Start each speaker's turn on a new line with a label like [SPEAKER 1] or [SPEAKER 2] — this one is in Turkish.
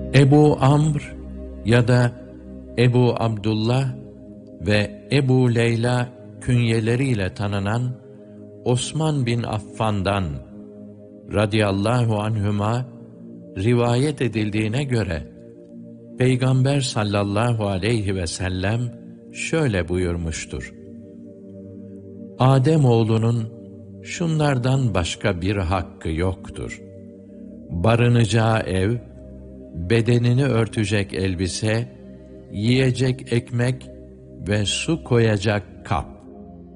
[SPEAKER 1] Ebu Amr ya da Ebu Abdullah ve Ebu Leyla künyeleriyle tanınan Osman bin Affan'dan radıyallahu anhüma rivayet edildiğine göre Peygamber sallallahu aleyhi ve sellem şöyle buyurmuştur: Ademoğlunun şunlardan başka bir hakkı yoktur: barınacağı ev, bedenini örtecek elbise, yiyecek ekmek ve su koyacak kap.